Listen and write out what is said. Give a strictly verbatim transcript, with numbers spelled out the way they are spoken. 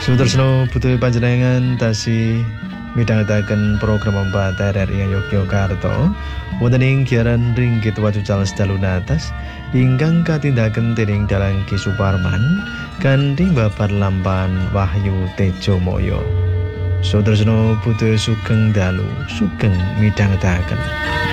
Sutresno butuh panjenengan tasih midhangetaken program empat R R I Yogyakarta wonten ing giaran Ringgit Wacucal Sedalunatas ingkang katindaken dening Dalang Ki Suparman kanthi babar lampan Wahyu Tejomoyo. Sutresno butuh sugeng dalu sugeng midhangetaken.